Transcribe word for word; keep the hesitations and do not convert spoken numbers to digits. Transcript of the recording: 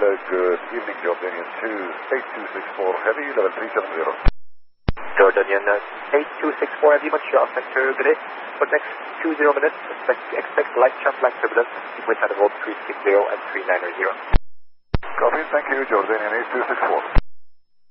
Uh, good evening, Jordanian two eight two six four Heavy, level three seven zero. Jordanian uh, eight two six four Heavy, Montreal sector, good day. For next two zero minutes, expect, expect light chance light turbulence with at about three six zero and three nine zero. Copy, thank you, Jordanian eight two six four.